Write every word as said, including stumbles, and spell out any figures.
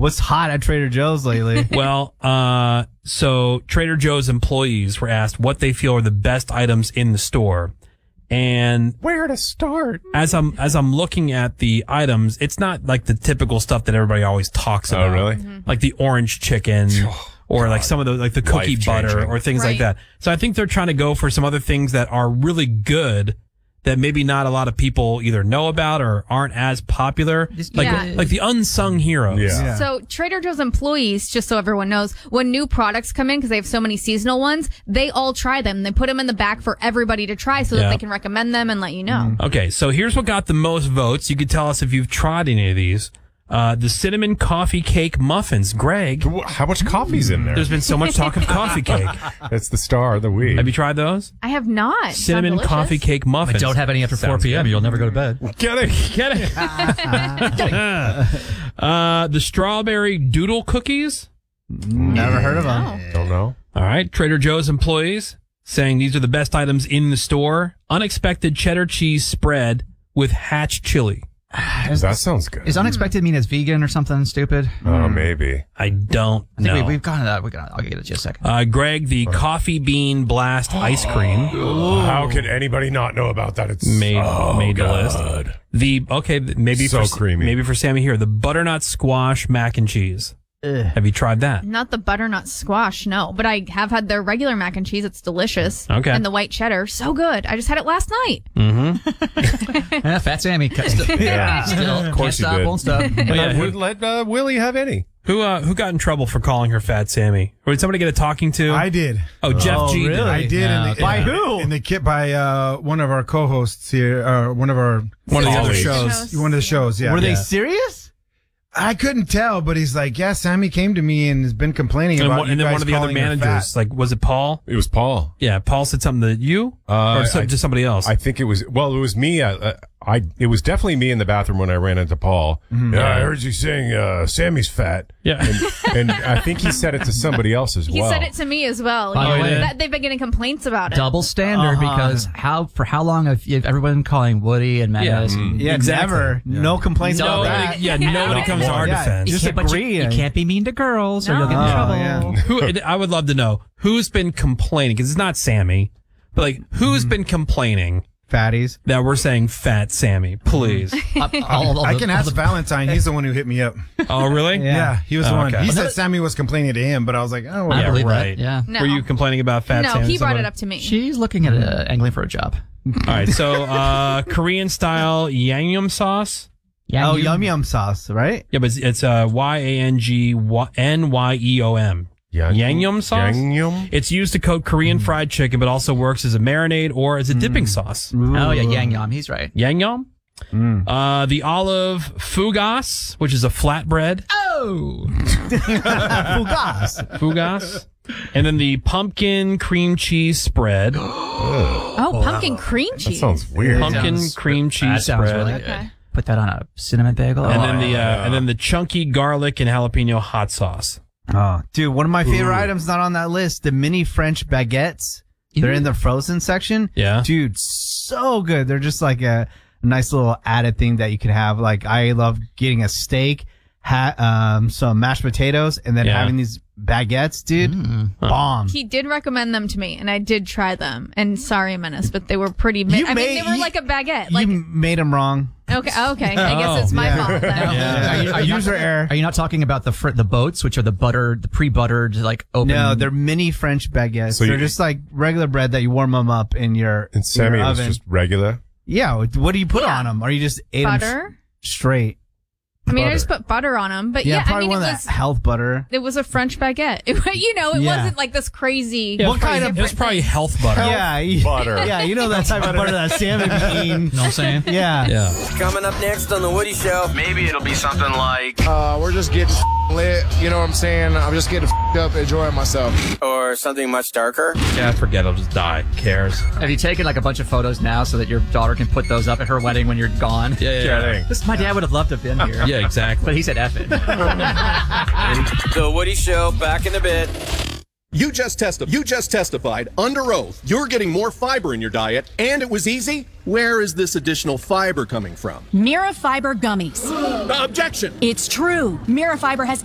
What's hot at Trader Joe's lately? Well, uh, so Trader Joe's employees were asked what they feel are the best items in the store. And where to start? As I'm as I'm looking at the items, it's not like the typical stuff that everybody always talks about. Oh, really? Mm-hmm. Like the orange chicken, or God. like some of the like the cookie butter, or things right. like that. So I think they're trying to go for some other things that are really good that maybe not a lot of people either know about or aren't as popular. Like yeah. like the unsung heroes. Yeah. Yeah. So Trader Joe's employees, just so everyone knows, when new products come in, because they have so many seasonal ones, they all try them. They put them in the back for everybody to try so that Yeah. they can recommend them and let you know. Okay, so here's what got the most votes. You could tell us if you've tried any of these. Uh, the cinnamon coffee cake muffins. Greg, How much coffee's in there? there's been so much talk of coffee cake. It's the star of the week. Have you tried those? I have not. Sound Cinnamon delicious. coffee cake muffins. Don't have any after four Sounds p.m. good. You'll never go to bed. Get it? Get it? uh, the strawberry doodle cookies. Never heard of them. Oh. Don't know. All right, Trader Joe's employees saying these are the best items in the store. Unexpected cheddar cheese spread with hatch chili. That sounds good. Is unexpected mean it's vegan or something stupid? Oh, maybe. I don't I think know. we, we've gone to that. We got. I'll get it just a second. Uh, Greg, the coffee bean blast ice cream How could anybody not know about that? It's made oh, made the God. list. The okay, maybe So for creamy. maybe for Sammy here, the butternut squash mac and cheese. Ugh. Have you tried that? Not the butternut squash, no. But I have had their regular mac and cheese. It's delicious. Okay. And the white cheddar, so good. I just had it last night. Yeah, Fat Sammy. Still, Yeah. still Of course can't you stop, did. won't stop. Oh, yeah, Would let uh, Willie have any. Who uh, who got in trouble for calling her Fat Sammy? Or did somebody get a talking to? I did. oh, Jeff Oh, G. really? did. I did. Yeah, in okay. the, By in, who? In the kit by uh, one of our co-hosts here, uh, one of our One of the other Colleagues. shows. one of the shows. Yeah. Were they Yeah. serious? I couldn't tell, but he's like, yeah, Sammy came to me and has been complaining And, about one, you and then guys one of the other calling her managers, fat. like, was it Paul? It was Paul. Yeah, Paul said something to you, Uh, or so, I- just somebody else. I think it was, well, it was me. Uh, uh, I, it was definitely me in the bathroom when I ran into Paul. Yeah, I heard you saying, uh, Sammy's fat. yeah. And, and I think he said it to somebody else as He well. said it to me as well. By You the know, way- that, they've been getting complaints about it. Double standard Uh-huh. because how for how long have, you, have everyone been calling Woody and Yeah. Menace? Mm. Yeah, Exactly. never. No complaints about Nobody, that. yeah, nobody comes to our Yeah. defense. You Just can't, but you, agree. you can't be mean to girls or you'll get in No. trouble. Oh, yeah. Who I would love to know who's been complaining, because it's not Sammy, but like who's been complaining Fatties. that we're saying Fat Sammy, please. Uh, all- all I the- can all ask the- Valentine. He's the one who hit me up. Oh, really? Yeah. Yeah, he was the Oh, one. okay. He said Sammy was complaining to him, but I was like, oh, well. I Yeah, believe right. that. Yeah. No. Were you complaining about Fat no, Sammy? he brought Someone- it up to me. She's looking at uh, angling for a job. All right, so uh, Korean style yangnyeom sauce. Yeah, Oh, you- yum yum sauce, right? Yeah, but it's, it's uh, Y A N G N Y E O M. Yangnyeom sauce? Yangnyeom? It's used to coat Korean fried chicken, but also works as a marinade or as a dipping sauce. Oh yeah, Yang Yam. He's right. Yangnyeom. Uh, the olive fugas, which is a flatbread. Oh, Fugas. Fugas. And then the pumpkin cream cheese spread. Oh, pumpkin cream That cheese. sounds weird. Pumpkin sounds- cream that cheese sounds spread. really good. Okay. Put that on a cinnamon bagel. And Oh, then the uh, and then the chunky garlic and jalapeno hot sauce. Oh, dude, one of my favorite items not on that list, the mini French baguettes. They're in the frozen section. Yeah. Dude, so good. They're just like a, a nice little added thing that you could have. Like, I love getting a steak, ha- um, some mashed potatoes, and then Yeah. having these baguettes, dude. Bomb. He did recommend them to me, and I did try them. And sorry, Menace, but they were pretty. Ma- You I made- mean, they were you- like a baguette. You Like, made them wrong. okay, okay. I guess Oh. it's my Yeah. fault then. Are you, are you User not, error. Are you not talking about the fr- the boats, which are the butter, the pre-buttered, like open? No, they're mini French baguettes. So they're you- just like regular bread that you warm them up in your, And Sammy your was oven. just regular. Yeah, what do you put Yeah. on them? Or you just ate them Butter. straight? I mean, I Butter. just put butter on them, but Yeah, yeah, I probably mean, one it of was that health butter. it was a French baguette. It, you know, it Yeah. wasn't like this crazy. Yeah, What it was probably- kind of- It was probably health butter. Yeah, you- Butter. Yeah, you know that type of butter that Sam would be eating. You know what I'm saying? Yeah. Yeah. Coming up next on The Woody Show. Maybe it'll be something like Uh, we're just getting lit. You know what I'm saying? I'm just getting up, enjoying myself. Or something much darker. Yeah, forget it. I'll just die. Who cares? Have you taken like a bunch of photos now so that your daughter can put those up at her wedding when you're gone? Yeah, yeah, yeah. This, my dad would have loved to have been here. Yeah, exactly. But he said F it. The Woody Show, back in a bit. You just testi- You just testified under oath you're getting more fiber in your diet, and it was easy. Where is this additional fiber coming from? Mira Fiber Gummies. Objection! It's true. Mira Fiber has